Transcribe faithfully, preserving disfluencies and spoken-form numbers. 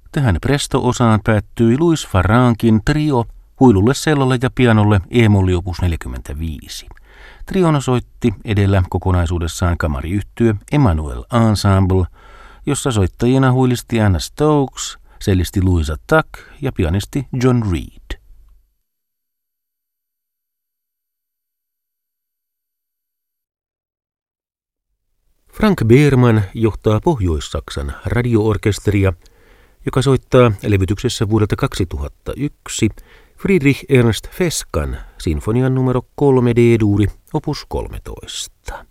Tähän presto-osaan päättyi Louis Farrankin trio huilulle, sellolle ja pianolle E-molli opus neljäkymmentäviisi. Trion soitti edellä kokonaisuudessaan kamariyhtye Emmanuel Ensemble, jossa soittajina huilisti Anna Stokes, sellisti Louisa Tuck ja pianisti John Reed. Frank Behrmann johtaa Pohjois-Saksan radio-orkesteria, joka soittaa levytyksessä vuodelta kaksituhattayksi Friedrich Ernst Feskan sinfonian numero kolme D-duuri opus kolmetoista.